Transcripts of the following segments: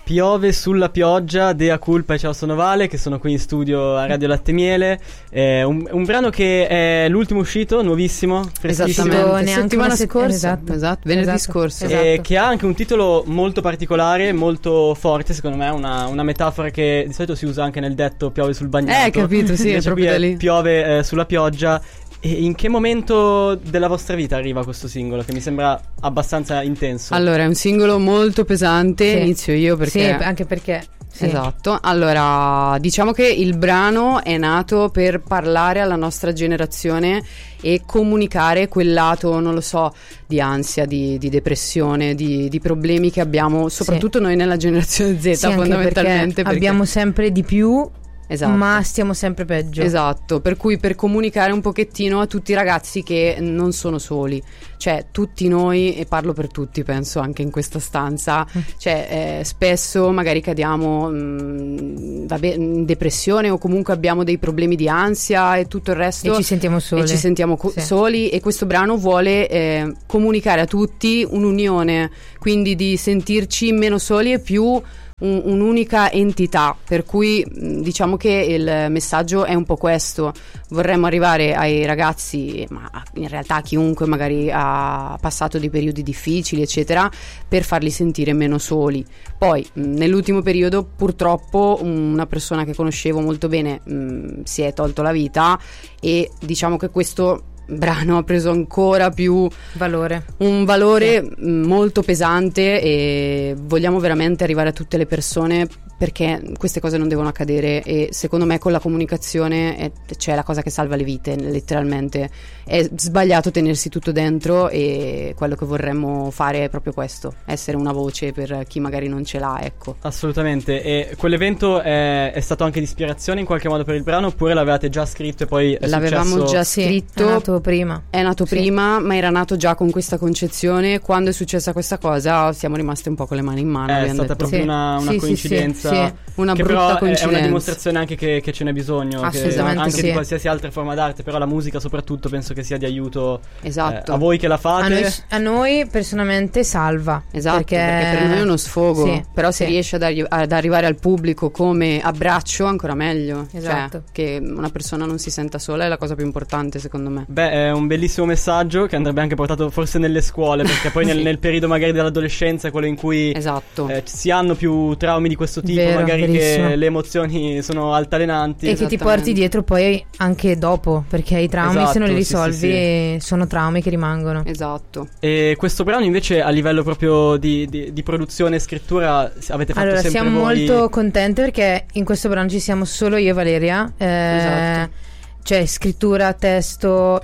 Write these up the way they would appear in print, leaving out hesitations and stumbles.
Piove sulla pioggia, Dea Culpa e Ciao Sono Vale, che sono qui in studio a Radio Latte Miele. Un brano che è l'ultimo uscito, nuovissimo, freschissimo. Settimana scorsa, esatto, venerdì scorso. Che ha anche un titolo molto particolare, molto forte, secondo me, una metafora che di solito si usa anche nel detto piove sul bagnato. Capito, sì, è proprio da lì. Piove sulla pioggia. E in che momento della vostra vita arriva questo singolo, che mi sembra abbastanza intenso? Allora, è un singolo molto pesante, sì. Inizio io perché... Sì, anche perché... Sì. Esatto, allora diciamo che il brano è nato per parlare alla nostra generazione e comunicare quel lato, non lo so, di ansia, di depressione, di problemi che abbiamo, soprattutto noi nella generazione Z, sì, fondamentalmente. Perché abbiamo sempre di più. Esatto. Ma stiamo sempre peggio. Esatto, per cui per comunicare un pochettino a tutti i ragazzi che non sono soli, cioè tutti noi, e parlo per tutti penso anche in questa stanza, cioè spesso magari cadiamo in depressione o comunque abbiamo dei problemi di ansia e tutto il resto e ci sentiamo soli e questo brano vuole comunicare a tutti un'unione, quindi di sentirci meno soli e più un'unica entità, per cui diciamo che il messaggio è un po' questo: vorremmo arrivare ai ragazzi, ma in realtà a chiunque magari ha passato dei periodi difficili eccetera, per farli sentire meno soli. Poi nell'ultimo periodo purtroppo una persona che conoscevo molto bene si è tolto la vita e diciamo che questo brano ha preso ancora più un valore molto pesante e vogliamo veramente arrivare a tutte le persone, perché queste cose non devono accadere e secondo me con la comunicazione c'è la cosa che salva le vite, letteralmente. È sbagliato tenersi tutto dentro e quello che vorremmo fare è proprio questo, essere una voce per chi magari non ce l'ha, ecco. Assolutamente. E quell'evento è stato anche di ispirazione in qualche modo per il brano, oppure l'avevate già scritto e poi è l'avevamo già scritto? È nato prima, ma era nato già con questa concezione. Quando è successa questa cosa siamo rimasti un po' con le mani in mano. È stata proprio una coincidenza. Una che brutta coincidenza. È una dimostrazione anche che ce n'è bisogno, assolutamente, anche di qualsiasi altra forma d'arte, però la musica soprattutto penso che sia di aiuto. Esatto. A voi che la fate. A noi personalmente salva. Esatto, perché per noi è uno sfogo, però se riesce ad arrivare al pubblico come abbraccio ancora meglio. Esatto. Cioè, che una persona non si senta sola è la cosa più importante secondo me. Beh, è un bellissimo messaggio che andrebbe anche portato forse nelle scuole, perché poi nel periodo magari dell'adolescenza, quello in cui si hanno più traumi di questo tipo, magari che le emozioni sono altalenanti e che ti porti dietro poi anche dopo, perché i traumi se non li risolvi sono traumi che rimangono. Esatto. E questo brano invece a livello proprio di produzione e scrittura avete fatto sempre siamo voi? Molto contente perché in questo brano ci siamo solo io e Valeria. Esatto. C'è scrittura, testo,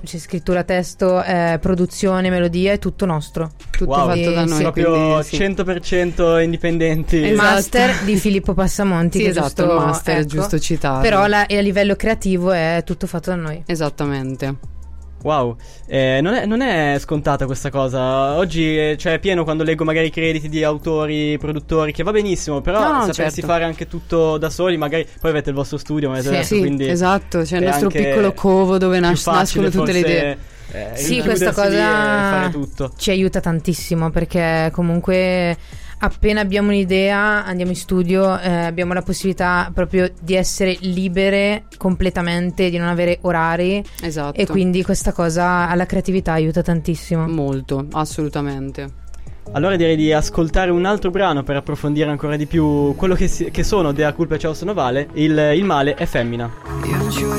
produzione, melodia, è tutto nostro. Tutto fatto da noi. Proprio 100% indipendenti. Il master di Filippo Passamonti. Esatto, il master è giusto citato. Però a livello creativo è tutto fatto da noi. Esattamente. Wow, non è scontata questa cosa. Oggi è pieno quando leggo magari i crediti di autori, produttori, che va benissimo, però sapersi fare anche tutto da soli, magari poi avete il vostro studio, quindi esatto, c'è il nostro piccolo covo dove nascono tutte le idee. Questa cosa fare tutto ci aiuta tantissimo, perché comunque appena abbiamo un'idea andiamo in studio, abbiamo la possibilità proprio di essere libere completamente, di non avere orari. Esatto. E quindi questa cosa alla creatività aiuta tantissimo. Molto, assolutamente. Allora direi di ascoltare un altro brano per approfondire ancora di più quello che sono Dea Culpa e Ciao Sono Vale. Il male è femmina. Io non ci voglio